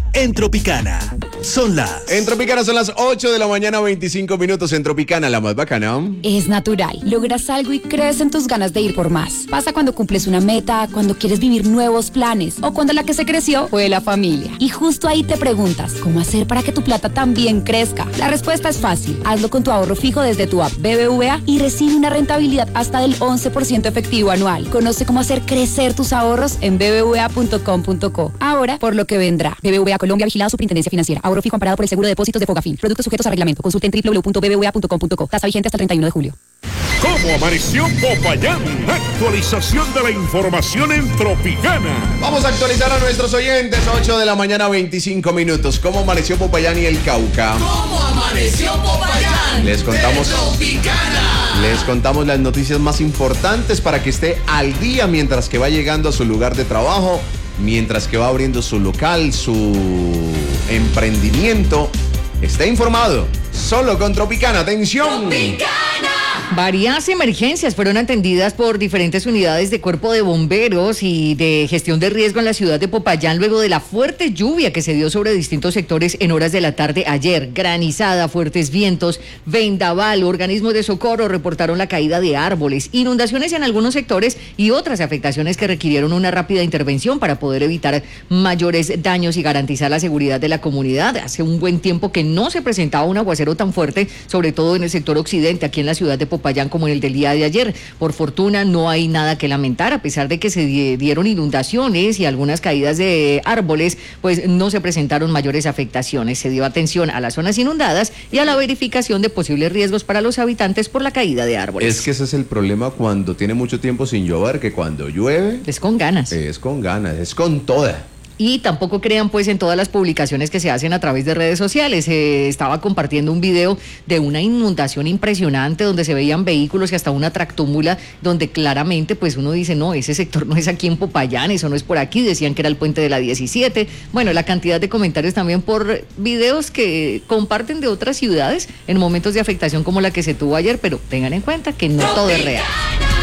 en Tropicana. En Tropicana son las 8 de la mañana, 25 minutos. En Tropicana, la más bacana. Es natural. Logras algo y crees en tus ganas de ir por más. Pasa cuando cumples una meta, cuando quieres vivir nuevos planes o cuando la que se creció fue la familia. Y justo ahí te preguntas, ¿cómo hacer para que tu plata también crezca? La respuesta es fácil. Hazlo con tu ahorro fijo desde tu app BBVA y recibe una rentabilidad hasta del 11% efectivo anual. Conoce cómo hacer crecer tus ahorros en bbva.com.co. Ahora, por lo que vendrá. BBVA Colombia, vigilado Superintendencia Financiera. Ahorro fijo amparado por el Seguro de Depósitos de Fogafín. Productos sujetos a reglamento. Consulte en www.bbva.com.co. Tasa vigente hasta el 31 de julio. ¿Cómo amaneció Popayán? Actualización de la información en Tropicana. Vamos a actualizar a nuestros oyentes. 8 de la mañana, 25 minutos. ¿Cómo amaneció Popayán y el Cauca? ¿Cómo amaneció Popayán? Les contamos las noticias más importantes para que esté al día mientras que va llegando a su lugar de trabajo, mientras que va abriendo su local, su emprendimiento. Esté informado. Solo con Tropicana. ¡Atención! ¡Tropicana! Varias emergencias fueron atendidas por diferentes unidades de Cuerpo de Bomberos y de Gestión de Riesgo en la ciudad de Popayán luego de la fuerte lluvia que se dio sobre distintos sectores en horas de la tarde ayer. Granizada, fuertes vientos, vendaval, organismos de socorro reportaron la caída de árboles, inundaciones en algunos sectores y otras afectaciones que requirieron una rápida intervención para poder evitar mayores daños y garantizar la seguridad de la comunidad. Hace un buen tiempo que no se presentaba un aguacero tan fuerte, sobre todo en el sector occidente, aquí en la ciudad de Popayán, como en el del día de ayer. Por fortuna no hay nada que lamentar, a pesar de que se dieron inundaciones y algunas caídas de árboles, pues no se presentaron mayores afectaciones. Se dio atención a las zonas inundadas y a la verificación de posibles riesgos para los habitantes por la caída de árboles. Es que ese es el problema cuando tiene mucho tiempo sin llover, que cuando llueve... Es con ganas. Es con ganas, es con toda. Y tampoco crean pues en todas las publicaciones que se hacen a través de redes sociales. Estaba compartiendo un video de una inundación impresionante donde se veían vehículos y hasta una tractómula donde claramente pues uno dice, no, ese sector no es aquí en Popayán, eso no es por aquí, decían que era el puente de la 17. Bueno, la cantidad de comentarios también por videos que comparten de otras ciudades en momentos de afectación como la que se tuvo ayer, pero tengan en cuenta que no todo es real.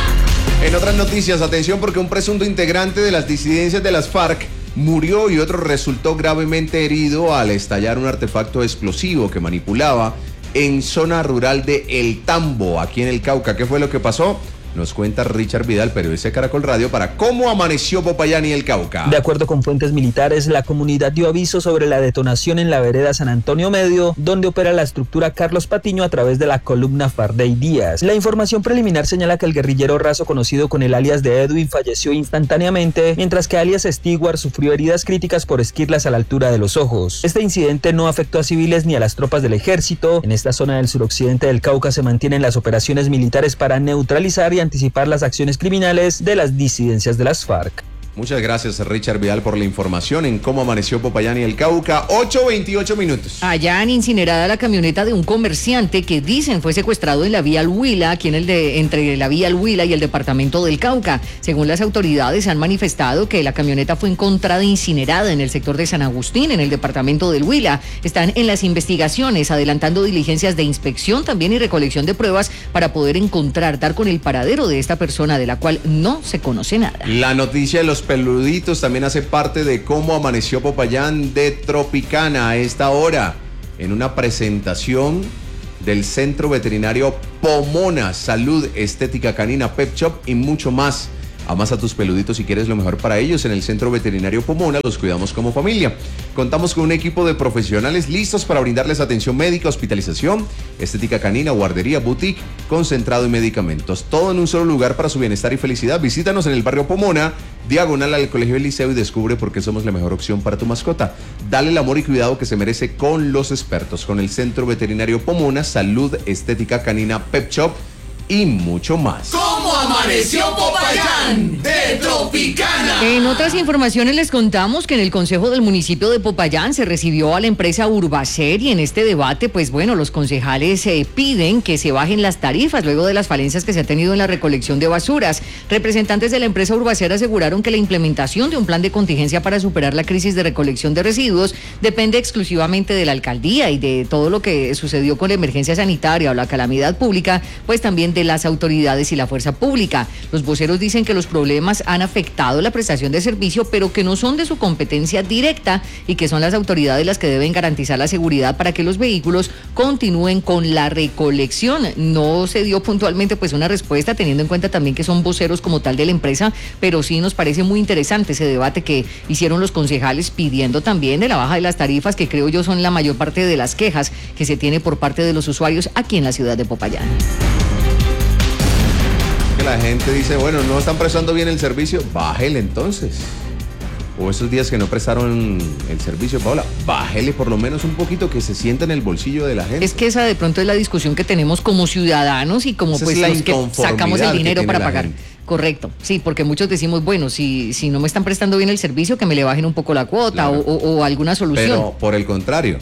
En otras noticias, atención porque un presunto integrante de las disidencias de las FARC murió y otro resultó gravemente herido al estallar un artefacto explosivo que manipulaba en zona rural de El Tambo, aquí en el Cauca. ¿Qué fue lo que pasó? Nos cuenta Richard Vidal, periodista de Caracol Radio, para cómo amaneció Popayán y el Cauca. De acuerdo con fuentes militares, la comunidad dio aviso sobre la detonación en la vereda San Antonio Medio, donde opera la estructura Carlos Patiño a través de la columna Farday Díaz. La información preliminar señala que el guerrillero raso conocido con el alias de Edwin falleció instantáneamente, mientras que alias Stewart sufrió heridas críticas por esquirlas a la altura de los ojos. Este incidente no afectó a civiles ni a las tropas del ejército. En esta zona del suroccidente del Cauca se mantienen las operaciones militares para neutralizar y anticipar las acciones criminales de las disidencias de las FARC. Muchas gracias, Richard Vidal, por la información en cómo amaneció Popayán y el Cauca. 8:28 minutos. Allá han incinerada la camioneta de un comerciante que dicen fue secuestrado en la vía El Huila, aquí entre la vía El Huila y el departamento del Cauca. Según las autoridades, han manifestado que la camioneta fue encontrada incinerada en el sector de San Agustín, en el departamento del Huila. Están en las investigaciones, adelantando diligencias de inspección también y recolección de pruebas para poder dar con el paradero de esta persona, de la cual no se conoce nada. La noticia de los peluditos también hace parte de cómo amaneció Popayán de Tropicana a esta hora, en una presentación del Centro Veterinario Pomona, Salud Estética Canina, Pet Shop y mucho más. Amasa tus peluditos si quieres lo mejor para ellos. En el Centro Veterinario Pomona los cuidamos como familia. Contamos con un equipo de profesionales listos para brindarles atención médica, hospitalización, estética canina, guardería, boutique, concentrado y medicamentos. Todo en un solo lugar para su bienestar y felicidad. Visítanos en el barrio Pomona, diagonal al Colegio del Liceo, y descubre por qué somos la mejor opción para tu mascota. Dale el amor y cuidado que se merece con los expertos. Con el Centro Veterinario Pomona, Salud Estética Canina, Pet Shop y mucho más. ¿Cómo amaneció Popayán de Tropicana? En otras informaciones les contamos que en el Consejo del Municipio de Popayán se recibió a la empresa Urbacer y en este debate, pues bueno, los concejales piden que se bajen las tarifas luego de las falencias que se ha tenido en la recolección de basuras. Representantes de la empresa Urbacer aseguraron que la implementación de un plan de contingencia para superar la crisis de recolección de residuos depende exclusivamente de la alcaldía y de todo lo que sucedió con la emergencia sanitaria o la calamidad pública, pues también de las autoridades y la fuerza pública. pública. Los voceros dicen que los problemas han afectado la prestación de servicio, pero que no son de su competencia directa y que son las autoridades las que deben garantizar la seguridad para que los vehículos continúen con la recolección. No se dio puntualmente pues una respuesta, teniendo en cuenta también que son voceros como tal de la empresa, pero sí nos parece muy interesante ese debate que hicieron los concejales pidiendo también de la baja de las tarifas, que creo yo son la mayor parte de las quejas que se tiene por parte de los usuarios aquí en la ciudad de Popayán. Que la gente dice, bueno, no están prestando bien el servicio, bájele entonces. O esos días que no prestaron el servicio, Paola, bájele por lo menos un poquito, que se sienta en el bolsillo de la gente. Es que esa de pronto es la discusión que tenemos como ciudadanos y como esa pues es los que sacamos el dinero para pagar. Gente. Correcto, sí, porque muchos decimos, bueno, si no me están prestando bien el servicio, que me le bajen un poco la cuota, claro, o alguna solución. Pero por el contrario,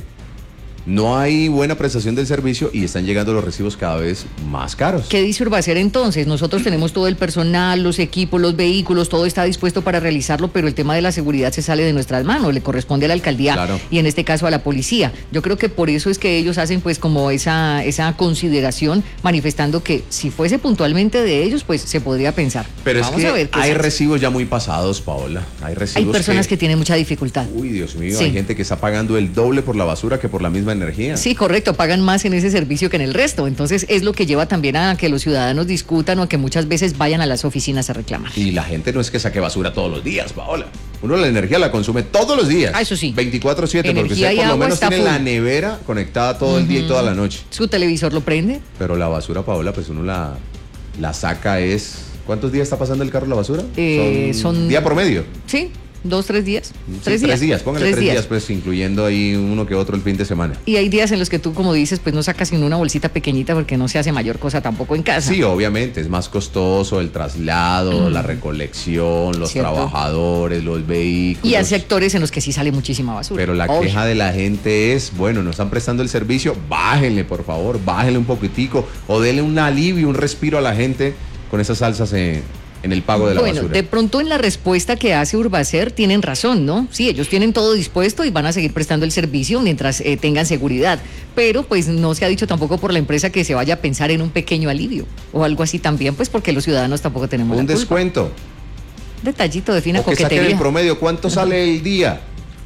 no hay buena prestación del servicio y están llegando los recibos cada vez más caros. ¿Qué dice Urbacer entonces? Nosotros tenemos todo el personal, los equipos, los vehículos, todo está dispuesto para realizarlo, pero el tema de la seguridad se sale de nuestras manos, le corresponde a la alcaldía, claro, y en este caso a la policía. Yo creo que por eso es que ellos hacen pues como esa consideración, manifestando que si fuese puntualmente de ellos, pues se podría pensar. Pero vamos a ver hay recibos ya muy pasados, Paola. Hay personas que tienen mucha dificultad. Uy, Dios mío, sí. Hay gente que está pagando el doble por la basura que por la misma energía. Sí, correcto, pagan más en ese servicio que en el resto. Entonces es lo que lleva también a que los ciudadanos discutan o a que muchas veces vayan a las oficinas a reclamar. Y la gente no es que saque basura todos los días, Paola. Uno la energía la consume todos los días. Ah, eso sí. 24/7, porque usted por lo menos tiene la nevera conectada todo el día y toda la noche. Su televisor lo prende. Pero la basura, Paola, pues uno la saca es... ¿Cuántos días está pasando el carro la basura? Son día promedio. Sí. 2, 3 días. Sí, 3 días, póngale 3 días, pues incluyendo ahí uno que otro el fin de semana. Y hay días en los que tú, como dices, pues no sacas sino una bolsita pequeñita porque no se hace mayor cosa tampoco en casa. Sí, obviamente, es más costoso el traslado, la recolección, los trabajadores, los vehículos. Y hay sectores en los que sí sale muchísima basura. Pero la queja de la gente es, bueno, no están prestando el servicio, bájenle, por favor, bájenle un poquitico o denle un alivio, un respiro a la gente con esas alzas en el pago de la basura. Bueno, de pronto en la respuesta que hace Urbacer tienen razón, ¿no? Sí, ellos tienen todo dispuesto y van a seguir prestando el servicio mientras tengan seguridad, pero pues no se ha dicho tampoco por la empresa que se vaya a pensar en un pequeño alivio o algo así también, pues porque los ciudadanos tampoco tenemos un descuento. Detallito de fina coquetería. O que saquen el promedio, ¿cuánto sale el día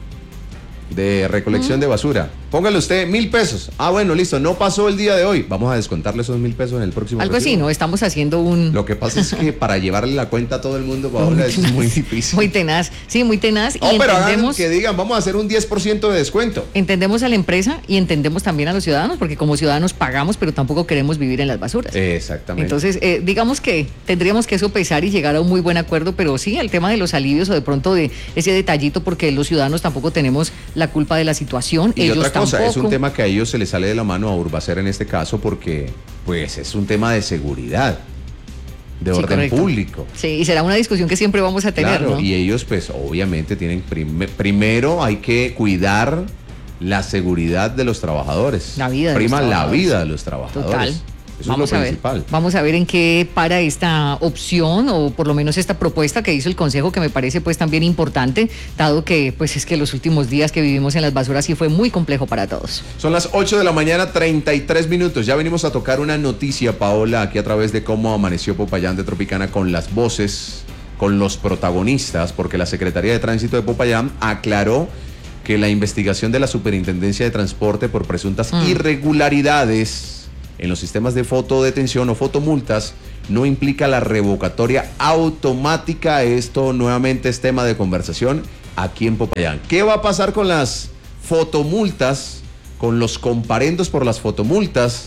de recolección de basura? Póngale usted 1,000 pesos. Ah, bueno, listo, no pasó el día de hoy. Vamos a descontarle esos 1,000 pesos en el próximo algo recibo. Así, ¿no? Estamos haciendo un... Lo que pasa es que para llevarle la cuenta a todo el mundo, Paola, es muy difícil. Muy tenaz, sí, muy tenaz. Oh, y pero entendemos que digan, vamos a hacer un 10% de descuento. Entendemos a la empresa y entendemos también a los ciudadanos, porque como ciudadanos pagamos, pero tampoco queremos vivir en las basuras. Exactamente. Entonces, digamos que tendríamos que sopesar y llegar a un muy buen acuerdo, pero sí, el tema de los alivios o de pronto de ese detallito, porque los ciudadanos tampoco tenemos la culpa de la situación. Y ellos otra cosa, tampoco. Es un tema que a ellos se les sale de la mano, a Urbacer en este caso, porque pues es un tema de seguridad, de orden correcto. Público. Sí, y será una discusión que siempre vamos a tener, claro, ¿no? Y ellos pues obviamente tienen, primero hay que cuidar la seguridad de los trabajadores. La vida de los trabajadores. La vida de los trabajadores. Total. Eso vamos es lo principal. Vamos a ver en qué para esta opción o por lo menos esta propuesta que hizo el Consejo, que me parece pues también importante, dado que pues es que los últimos días que vivimos en las basuras sí fue muy complejo para todos. Son las 8 de la mañana, 33 minutos. Ya venimos a tocar una noticia, Paola, aquí a través de cómo amaneció Popayán de Tropicana, con las voces, con los protagonistas, porque la Secretaría de Tránsito de Popayán aclaró que la investigación de la Superintendencia de Transporte por presuntas irregularidades en los sistemas de fotodetención o fotomultas no implica la revocatoria automática. Esto nuevamente es tema de conversación aquí en Popayán. ¿Qué va a pasar con las fotomultas, con los comparendos por las fotomultas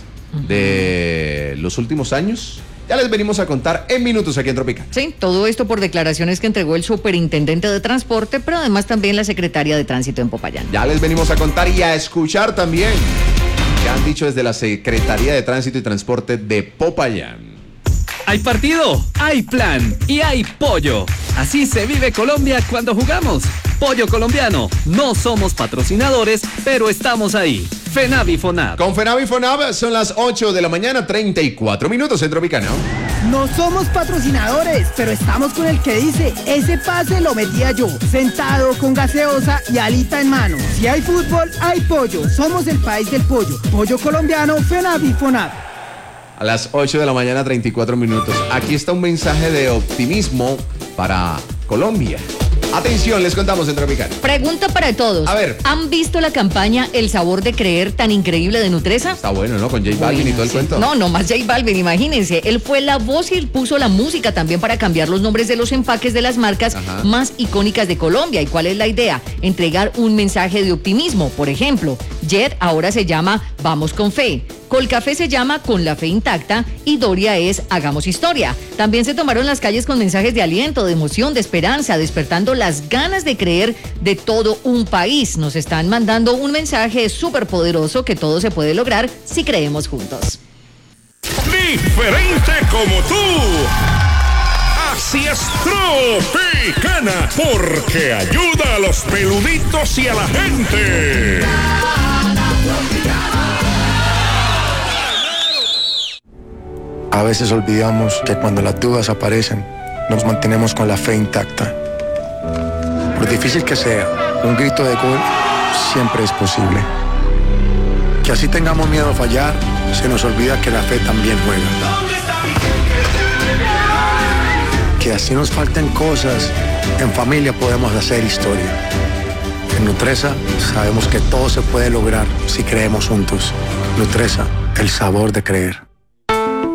de los últimos años? Ya les venimos a contar en minutos aquí en Tropicana. Sí, todo esto por declaraciones que entregó el superintendente de transporte, pero además también la secretaria de Tránsito en Popayán. Ya les venimos a contar y a escuchar también que han dicho desde la Secretaría de Tránsito y Transporte de Popayán. Hay partido, hay plan y hay pollo. Así se vive Colombia cuando jugamos. Pollo colombiano. No somos patrocinadores, pero estamos ahí. FENAV y FONAV. Con FENAV y FONAV son las 8 de la mañana, 34 minutos en Tropicana. No somos patrocinadores, pero estamos con el que dice, ese pase lo metía yo, sentado con gaseosa y alita en mano. Si hay fútbol, hay pollo. Somos el país del pollo. Pollo colombiano, FENAV y FONAV. A las 8 de la mañana, 34 minutos. Aquí está un mensaje de optimismo para Colombia. Atención, les contamos en Tropicana. Pregunta para todos. A ver. ¿Han visto la campaña El Sabor de Creer tan increíble de Nutresa? Está bueno, ¿no? Con J Balvin y todo el cuento. No más J Balvin, imagínense. Él fue la voz y puso la música también para cambiar los nombres de los empaques de las marcas más icónicas de Colombia. ¿Y cuál es la idea? Entregar un mensaje de optimismo. Por ejemplo, Jet ahora se llama Vamos con Fe. Colcafé se llama Con la Fe Intacta y Doria es Hagamos Historia. También se tomaron las calles con mensajes de aliento, de emoción, de esperanza, despertando las ganas de creer de todo un país. Nos están mandando un mensaje súper poderoso que todo se puede lograr si creemos juntos. Diferente como tú. Así es Tropicana, porque ayuda a los peluditos y a la gente. A veces olvidamos que cuando las dudas aparecen, nos mantenemos con la fe intacta. Por difícil que sea, un grito de gol siempre es posible. Que así tengamos miedo a fallar, se nos olvida que la fe también juega. Que así nos falten cosas, en familia podemos hacer historia. En Nutresa sabemos que todo se puede lograr si creemos juntos. Nutresa, el sabor de creer.